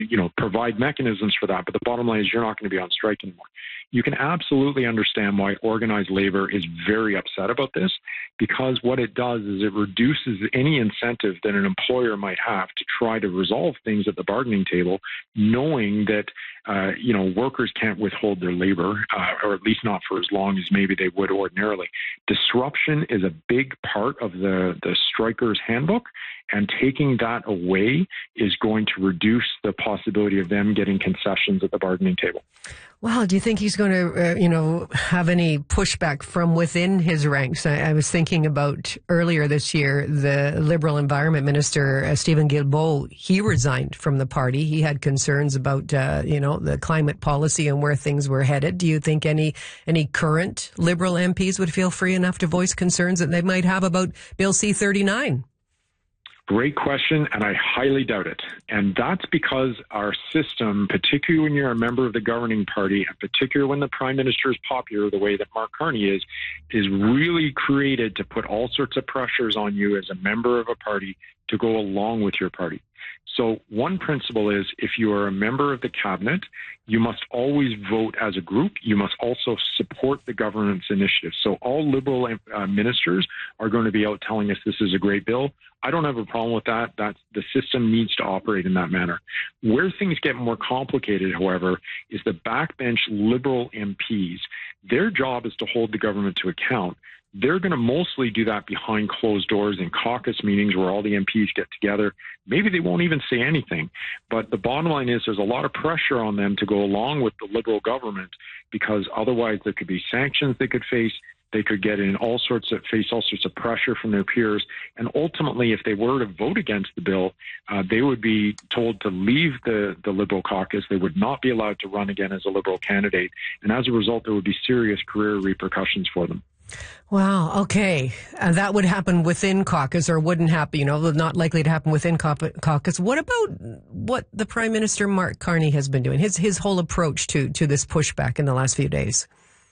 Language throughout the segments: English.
provide mechanisms for that. But the bottom line is you're not going to be on strike anymore. You can absolutely understand why organized labor is very upset about this, because what it does is it reduces any incentive that an employer might have to try to resolve things at the bargaining table, knowing that, workers can't withhold their labor, or at least not for as long as maybe they would ordinarily. Disruption is a big part of the strikers' handbook, and taking that away is going to reduce the possibility of them getting concessions at the bargaining table. Well, do you think he's going to, have any pushback from within his ranks? I was thinking about earlier this year, the Liberal Environment Minister, Stephen Guilbeault, he resigned from the party. He had concerns about, the climate policy and where things were headed. Do you think any current Liberal MPs would feel free enough to voice concerns that they might have about Bill C-39? Great question, and I highly doubt it. And that's because our system, particularly when you're a member of the governing party, and particularly when the Prime Minister is popular the way that Mark Carney is really created to put all sorts of pressures on you as a member of a party to go along with your party. So one principle is if you are a member of the cabinet, you must always vote as a group. You must also support the government's initiative. So all Liberal ministers are going to be out telling us this is a great bill. I don't have a problem with that. The system needs to operate in that manner. Where things get more complicated, however, is the backbench Liberal MPs. Their job is to hold the government to account. They're going to mostly do that behind closed doors in caucus meetings where all the MPs get together. Maybe they won't even say anything. But the bottom line is there's a lot of pressure on them to go along with the Liberal government, because otherwise there could be sanctions they could face. They could face all sorts of pressure from their peers. And ultimately, if they were to vote against the bill, they would be told to leave the Liberal caucus. They would not be allowed to run again as a Liberal candidate. And as a result, there would be serious career repercussions for them. Wow. Okay. That would happen within caucus, or wouldn't happen, not likely to happen within caucus. What about what the Prime Minister, Mark Carney, has been doing? His whole approach to this pushback in the last few days?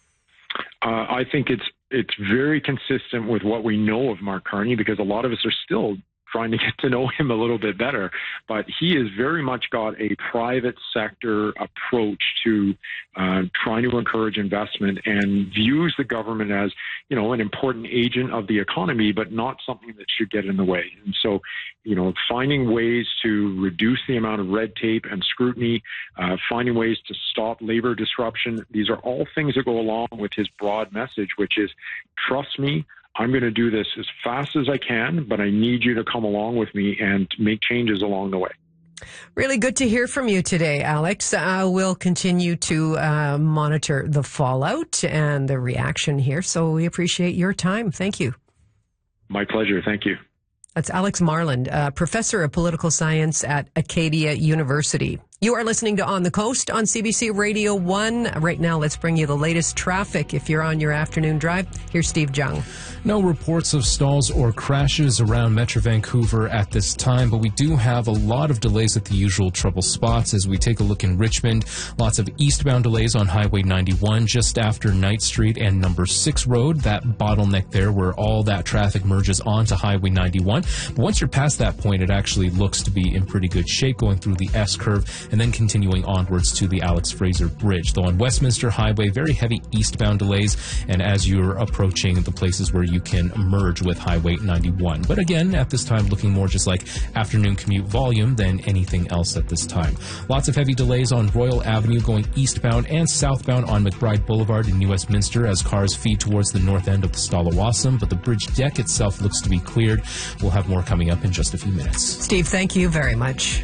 I think it's very consistent with what we know of Mark Carney, because a lot of us are still trying to get to know him a little bit better. But he has very much got a private sector approach to trying to encourage investment, and views the government as, an important agent of the economy, but not something that should get in the way. And so, finding ways to reduce the amount of red tape and scrutiny, finding ways to stop labor disruption, these are all things that go along with his broad message, which is, trust me, I'm going to do this as fast as I can, but I need you to come along with me and make changes along the way. Really good to hear from you today, Alex. We'll continue to monitor the fallout and the reaction here, so we appreciate your time. Thank you. My pleasure. Thank you. That's Alex Marland, professor of political science at Acadia University. You are listening to On the Coast on CBC Radio 1. Right now, let's bring you the latest traffic. If you're on your afternoon drive, here's Steve Jung. No reports of stalls or crashes around Metro Vancouver at this time, but we do have a lot of delays at the usual trouble spots. As we take a look in Richmond, lots of eastbound delays on Highway 91 just after Knight Street and Number 6 Road. That bottleneck there where all that traffic merges onto Highway 91. But once you're past that point, it actually looks to be in pretty good shape going through the S-curve and then continuing onwards to the Alex Fraser Bridge. Though on Westminster Highway, very heavy eastbound delays, and as you're approaching the places where you can merge with Highway 91. But again, at this time, looking more just like afternoon commute volume than anything else at this time. Lots of heavy delays on Royal Avenue going eastbound and southbound on McBride Boulevard in New Westminster as cars feed towards the north end of the Stalawassam, but the bridge deck itself looks to be cleared. We'll have more coming up in just a few minutes. Steve, thank you very much.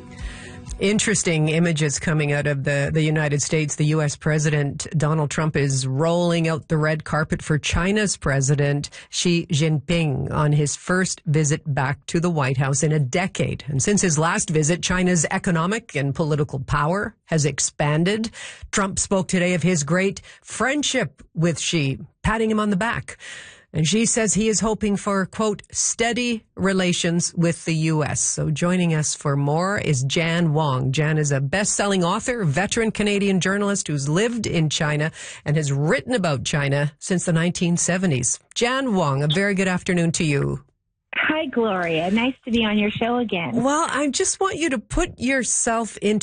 Interesting images coming out of the United States. The U.S. President Donald Trump is rolling out the red carpet for China's President Xi Jinping on his first visit back to the White House in a decade. And since his last visit, China's economic and political power has expanded. Trump spoke today of his great friendship with Xi, patting him on the back. And Xi says he is hoping for, quote, steady relations with the U.S. So joining us for more is Jan Wong. Jan is a best-selling author, veteran Canadian journalist who's lived in China and has written about China since the 1970s. Jan Wong, a very good afternoon to you. Hi, Gloria. Nice to be on your show again. Well, I just want you to put yourself into